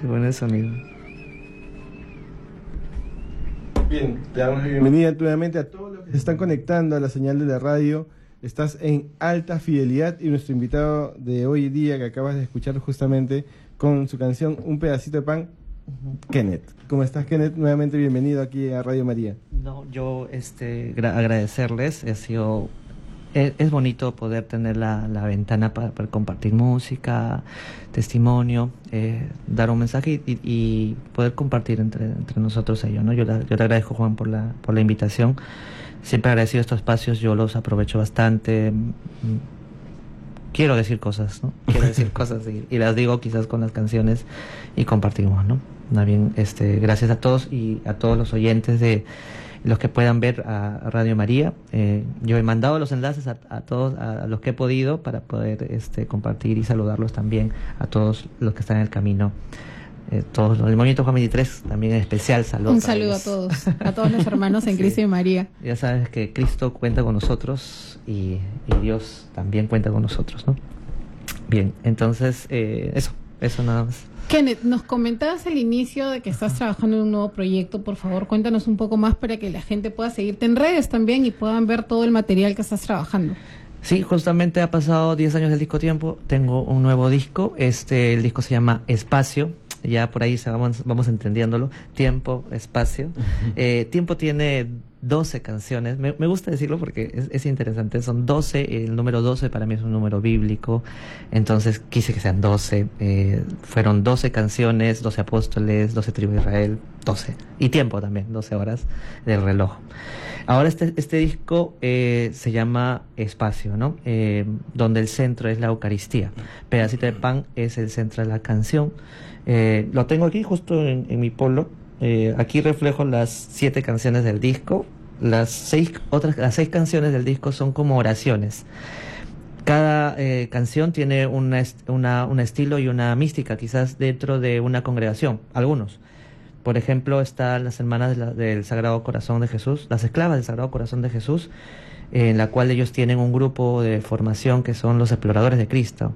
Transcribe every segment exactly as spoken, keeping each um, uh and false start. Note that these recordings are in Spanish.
Qué buen sonido. Bien, te damos la bienvenida nuevamente a todos los que se están conectando a la señal de la radio. Estás en Alta Fidelidad y nuestro invitado de hoy día que acabas de escuchar justamente con su canción Un Pedacito de Pan, uh-huh. Kenneth. ¿Cómo estás, Kenneth? Nuevamente bienvenido aquí a Radio María. No, yo este, agradecerles, ha sido... Es, es bonito poder tener la, la ventana para, para compartir música, testimonio, eh, dar un mensaje y, y poder compartir entre, entre nosotros ellos, ¿no? Yo, la, yo te agradezco, Juan, por la, por la invitación. Siempre agradecido estos espacios, yo los aprovecho bastante. Quiero decir cosas, ¿no? Quiero decir cosas y, y las digo quizás con las canciones y compartimos, ¿no? Más bien, este, gracias a todos y a todos los oyentes de los que puedan ver a Radio María. Eh, yo he mandado los enlaces a, a todos, a los que he podido, para poder este, compartir y saludarlos también a todos los que están en el camino. Eh, todos los del Movimiento Juan veintitrés, también en especial saludo. Un saludo a todos, a todos los hermanos en sí. Cristo y María. Ya sabes que Cristo cuenta con nosotros y, y Dios también cuenta con nosotros, ¿no? Bien, entonces, eh, eso, eso nada más. Kenneth, nos comentabas al inicio de que estás trabajando en un nuevo proyecto. Por favor, cuéntanos un poco más para que la gente pueda seguirte en redes también y puedan ver todo el material que estás trabajando. Sí, justamente ha pasado diez años del disco Tiempo, tengo un nuevo disco, este el disco se llama Espacio, ya por ahí se vamos, vamos entendiéndolo, Tiempo, Espacio. Uh-huh. eh, Tiempo tiene doce canciones, me, me gusta decirlo porque es, es interesante, son doce, el número doce para mí es un número bíblico, entonces quise que sean doce, eh, fueron doce canciones, doce apóstoles, doce tribus de Israel, doce, y tiempo también, doce horas del reloj. Ahora este, este disco eh, se llama Espacio, ¿no? Eh, donde el centro es la Eucaristía. Pedacito de Pan es el centro de la canción. Eh, lo tengo aquí justo en, en mi polo. Eh, aquí reflejo las siete canciones del disco. Las seis otras, las seis canciones del disco son como oraciones. Cada eh, canción tiene una, una, un estilo y una mística, quizás dentro de una congregación, algunos. Por ejemplo, están las hermanas de la, del Sagrado Corazón de Jesús, las esclavas del Sagrado Corazón de Jesús, en la cual ellos tienen un grupo de formación que son los Exploradores de Cristo.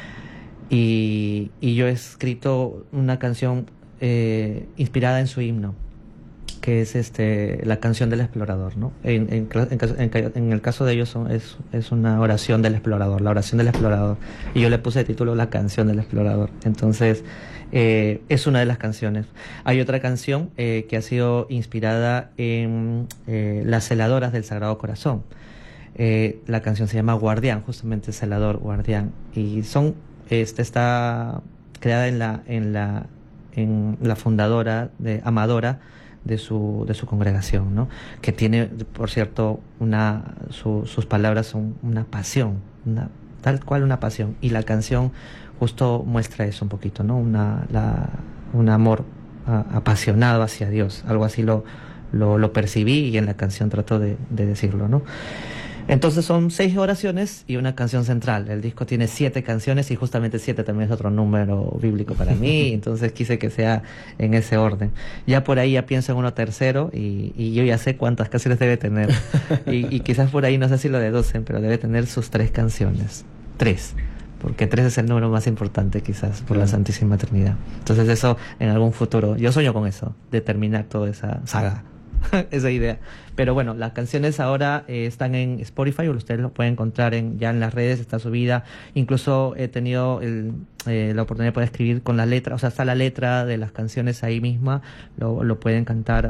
Y, y yo he escrito una canción eh, inspirada en su himno, que es este la canción del explorador, ¿no? En, en, en, en el caso de ellos son, es, es una oración del explorador, la oración del explorador. Y yo le puse de título La canción del explorador. Entonces, eh, es una de las canciones. Hay otra canción eh, que ha sido inspirada en eh, las celadoras del Sagrado Corazón. Eh, la canción se llama Guardián, justamente celador, guardián. Y son, este está creada en la, en la, en la fundadora, de, amadora, de su de su congregación, ¿no? Que tiene, por cierto, una su, sus palabras son una pasión, una tal cual una pasión, y la canción justo muestra eso un poquito, ¿no? Una la un amor a, apasionado hacia Dios, algo así lo lo, lo percibí y en la canción trato de, de decirlo, ¿no? Entonces son seis oraciones y una canción central. El disco tiene siete canciones y justamente siete también es otro número bíblico para mí, entonces quise que sea en ese orden. Ya por ahí ya pienso en uno tercero y, y yo ya sé cuántas canciones debe tener. Y, y quizás por ahí no sé si lo de doce, pero debe tener sus tres canciones. Tres. Porque tres es el número más importante quizás por la Santísima Trinidad. Entonces eso en algún futuro, yo sueño con eso, de terminar toda esa saga. Esa idea. Pero bueno, las canciones ahora eh, están en Spotify, o ustedes lo pueden encontrar en, ya en las redes, está subida. Incluso he tenido el, eh, la oportunidad de poder escribir con la letra, o sea, está la letra de las canciones ahí misma, lo, lo pueden cantar,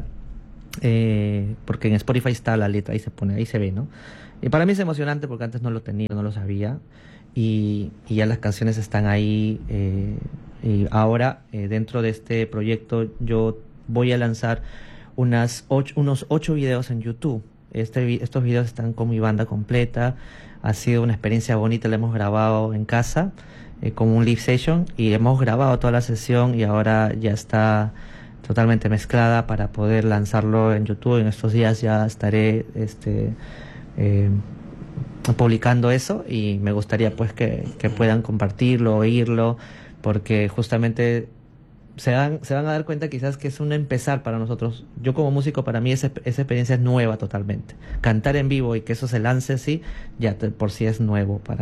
eh, porque en Spotify está la letra, ahí se pone, ahí se ve, ¿no? Y para mí es emocionante porque antes no lo tenía, no lo sabía, y, y ya las canciones están ahí. Eh, y ahora, eh, dentro de este proyecto, yo voy a lanzar unas ocho, unos ocho videos en YouTube. Este, estos videos están con mi banda completa. Ha sido una experiencia bonita, la hemos grabado en casa eh, como un live session y hemos grabado toda la sesión y ahora ya está totalmente mezclada para poder lanzarlo en YouTube. En estos días ya estaré este, eh, publicando eso y me gustaría pues que, que puedan compartirlo, oírlo, porque justamente Se van, se van a dar cuenta quizás que es un empezar para nosotros. Yo como músico, para mí esa, esa experiencia es nueva totalmente. Cantar en vivo y que eso se lance así, ya te, por sí es nuevo para